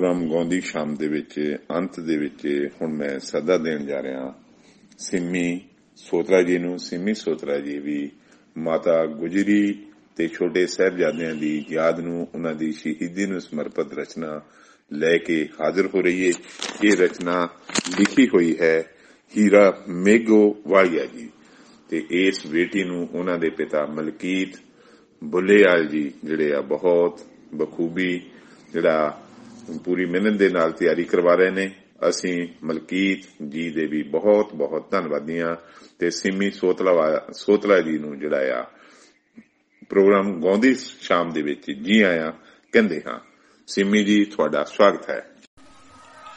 Programme ਗਾਉਂਦੀ ਸ਼ਾਮ ਦੇ ਵਿੱਚ ਅੰਤ ਦੇ ਵਿੱਚ ਹੁਣ ਮੈਂ ਸੱਦਾ ਦੇਣ ਜਾ ਰਿਹਾ ਸਿੰਮੀ ਸੋਤਰਾ ਜੀ ਨੂੰ। ਸਿੰਮੀ ਸੋਤਰਾ ਜੀ ਵੀ ਮਾਤਾ ਗੁਜਰੀ ਤੇ ਛੋਟੇ ਸਾਹਿਬਜ਼ਾਦਿਆਂ ਦੀ ਯਾਦ ਨੂੰ, ਉਹਨਾਂ ਦੀ ਸ਼ਹੀਦੀ ਨੂੰ ਸਮਰਪਿਤ ਰਚਨਾ ਲੈ ਕੇ ਹਾਜ਼ਰ ਹੋ ਰਹੀ ਹੈ। ਇਹ ਰਚਨਾ ਲਿਖੀ ਹੋਈ ਹੈ ਹੀਰਾ ਮੇਘੋ ਵਾਲੀਆ ਜੀ ਤੇ ਇਸ ਬੇਟੀ ਨੂੰ ਉਹਨਾਂ ਦੇ ਪਿਤਾ ਮਲਕੀਤ ਬੁੱਲੇਆਲ ਜੀ ਜਿਹੜੇ ਆ ਬਹੁਤ ਬਖੂਬੀ ਜਿਹੜਾ ਪੂਰੀ ਮਿਹਨਤ ਦੇ ਨਾਲ ਤਿਆਰੀ ਕਰਵਾ ਰਹੇ ਨੇ। ਅਸੀਂ ਮਲਕੀਤ ਜੀ ਦੇ ਵੀ ਬਹੁਤ ਬਹੁਤ ਧੰਨਵਾਦੀ ਹਾਂ ਤੇ ਸਿੰਮੀ ਸੋਤਲਾ ਜੀ ਨੂੰ ਜਿਹੜਾ ਆ ਪ੍ਰੋਗਰਾਮ ਗਾਉਂਦੀ ਸ਼ਾਮ ਦੇ ਵਿੱਚ ਜੀ ਆਇਆਂ ਕਹਿੰਦੇ ਹਾਂ। ਸਿੰਮੀ ਜੀ, ਤੁਹਾਡਾ ਸਵਾਗਤ ਹੈ।